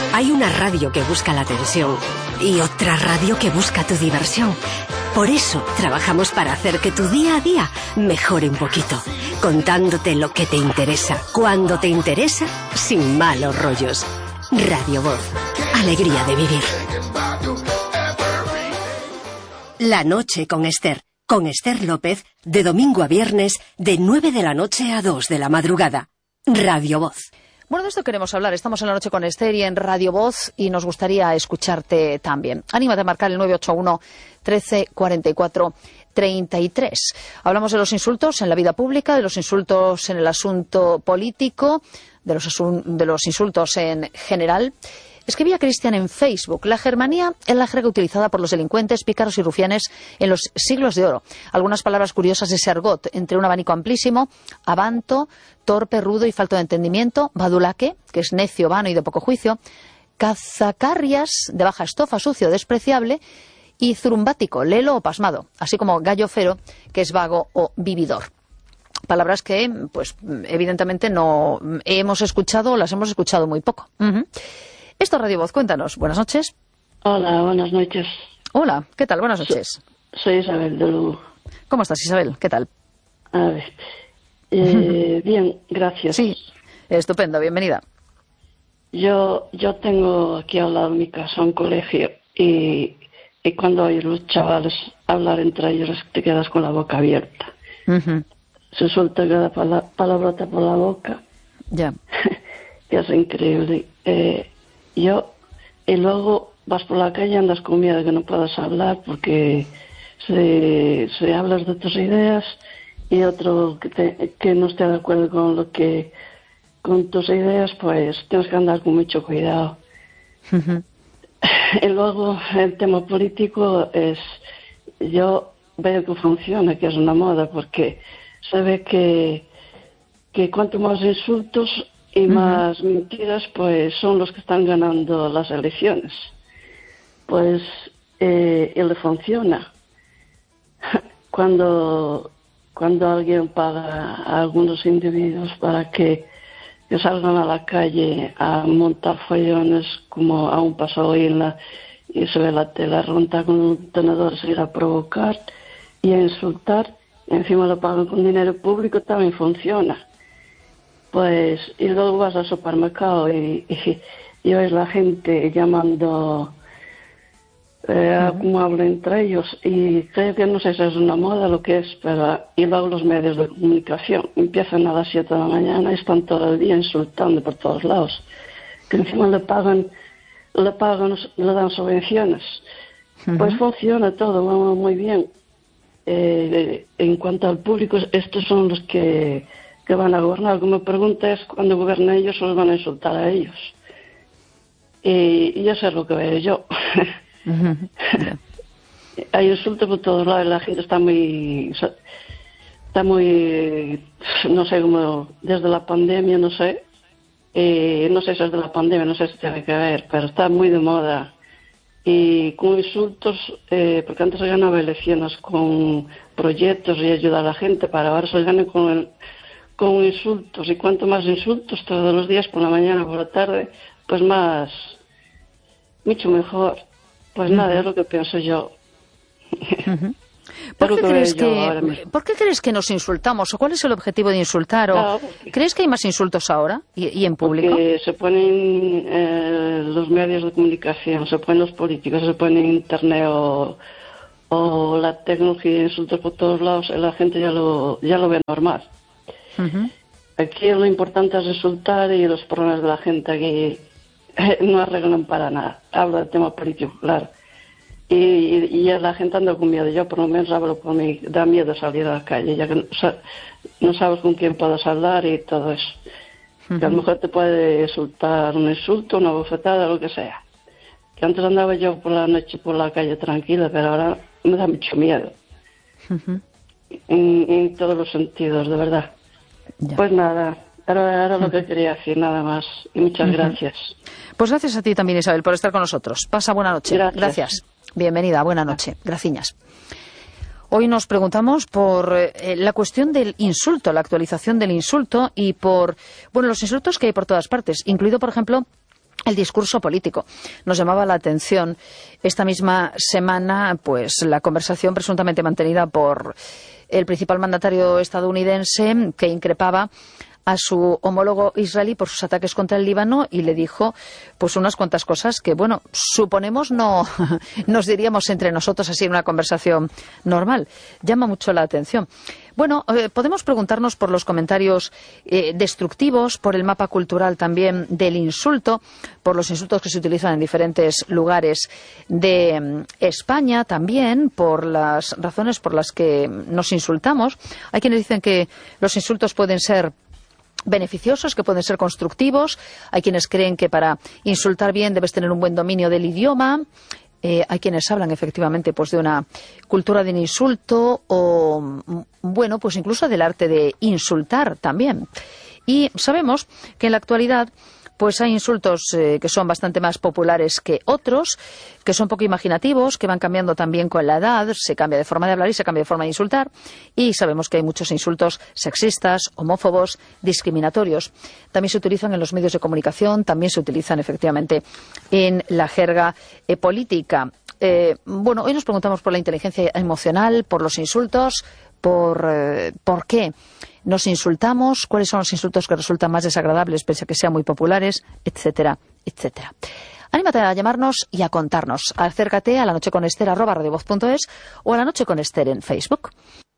Hay una radio que busca la atención y otra radio que busca tu diversión. Por eso trabajamos para hacer que tu día a día mejore un poquito, contándote lo que te interesa, cuando te interesa, sin malos rollos. Radio Voz, alegría de vivir. La noche con Esther López, de domingo a viernes, de 9 de la noche a 2 de la madrugada. Radio Voz. Bueno, de esto queremos hablar. Estamos en La Noche con Esther y en Radio Voz y nos gustaría escucharte también. Anímate a marcar el 981 13 44 33. Hablamos de los insultos en la vida pública, de los insultos en el asunto político, de los insultos en general. Escribía Cristian en Facebook: la germanía es la jerga utilizada por los delincuentes, pícaros y rufianes en los siglos de oro. Algunas palabras curiosas de ese argot, entre un abanico amplísimo: avanto, torpe, rudo y falto de entendimiento; badulaque, que es necio, vano y de poco juicio; cazacarrias, de baja estofa, sucio, despreciable; y zurumbático, lelo o pasmado, así como gallo fero, que es vago o vividor. Palabras que, pues, evidentemente no hemos escuchado o las hemos escuchado muy poco. Esto es Radio Voz, cuéntanos. Buenas noches. Hola, buenas noches. Hola, ¿qué tal? Buenas noches. Soy Isabel de Lugo. ¿Cómo estás, Isabel? ¿Qué tal? A ver, bien, gracias. Sí, estupendo, bienvenida. Yo tengo aquí al lado de mi casa un colegio y cuando oyes los chavales hablar entre ellos te quedas con la boca abierta. Se suelta cada palabrota por la boca. Ya. Que es increíble. Y luego vas por la calle y andas con miedo de que no puedas hablar porque se hablas de tus ideas y otro que no esté de acuerdo con tus ideas, pues tienes que andar con mucho cuidado. Y luego el tema político yo veo que funciona, que es una moda, porque se ve que cuanto más insultos y más mentiras, pues son los que están ganando las elecciones. Pues le funciona. Cuando alguien paga a algunos individuos para que salgan a la calle a montar follones, como aún pasó hoy y se ve la tela ronda con un tenedor, se ir a provocar y a insultar, y encima lo pagan con dinero público, también funciona. Pues, y luego vas al supermercado y ves la gente llamando como hablan entre ellos, y creo que no sé si es una moda lo que es, pero y luego los medios de comunicación empiezan a las 7 de la mañana y están todo el día insultando por todos lados, que encima le dan subvenciones. Pues funciona todo, va muy bien. En cuanto al público, estos son los que van a gobernar. Como me pregunta es, cuando gobiernen ellos, los van a insultar a ellos. Y eso es lo que veo yo. Hay insultos por todos lados, la gente está muy, no sé, como desde la pandemia, no sé si es de la pandemia, no sé si tiene que ver, pero está muy de moda. Y con insultos, porque antes se ganaba elecciones con proyectos y ayudar a la gente, para ahora se gana con insultos, y cuanto más insultos todos los días, por la mañana, por la tarde, pues mucho mejor. Pues nada, es lo que pienso yo. ¿Por qué crees que nos insultamos? ¿O cuál es el objetivo de insultar? ¿Crees que hay más insultos ahora y en público? Porque se ponen los medios de comunicación, se ponen los políticos, se ponen internet o la tecnología, insultos por todos lados, la gente ya lo ve normal. Aquí lo importante es insultar, y los problemas de la gente aquí no arreglan para nada. Hablo del tema político, claro. Y la gente anda con miedo. Yo por lo menos hablo por mí, da miedo salir a la calle, ya que no sabes con quién puedes hablar y todo eso. Que a lo mejor te puede insultar un insulto, una bofetada, lo que sea. Que antes andaba yo por la noche por la calle tranquila, pero ahora me da mucho miedo. En todos los sentidos, de verdad. Ya. Pues nada, era lo que quería decir, nada más. Y muchas gracias. Pues gracias a ti también, Isabel, por estar con nosotros. Pasa buena noche. Gracias. Bienvenida, buena noche. Graciñas. Hoy nos preguntamos por la cuestión del insulto, la actualización del insulto y por los insultos que hay por todas partes, incluido, por ejemplo, el discurso político. Nos llamaba la atención esta misma semana pues la conversación presuntamente mantenida por el principal mandatario estadounidense, que increpaba a su homólogo israelí por sus ataques contra el Líbano y le dijo pues unas cuantas cosas que, bueno, suponemos no nos diríamos entre nosotros así en una conversación normal. Llama mucho la atención. Bueno, podemos preguntarnos por los comentarios destructivos, por el mapa cultural también del insulto, por los insultos que se utilizan en diferentes lugares de España también, por las razones por las que nos insultamos. Hay quienes dicen que los insultos pueden ser beneficiosos, que pueden ser constructivos. Hay quienes creen que para insultar bien debes tener un buen dominio del idioma. Hay quienes hablan efectivamente pues de una cultura del insulto o, bueno, pues incluso del arte de insultar también. Y sabemos que en la actualidad pues hay insultos que son bastante más populares que otros, que son poco imaginativos, que van cambiando también con la edad, se cambia de forma de hablar y se cambia de forma de insultar, y sabemos que hay muchos insultos sexistas, homófobos, discriminatorios. También se utilizan en los medios de comunicación, también se utilizan efectivamente en la jerga política. Bueno, hoy nos preguntamos por la inteligencia emocional, por los insultos, por qué nos insultamos, cuáles son los insultos que resultan más desagradables pese a que sean muy populares, etcétera, etcétera. Anímate a llamarnos y a contarnos. Acércate a lanocheconester@radiovoz.es o a La Noche con Ester en Facebook.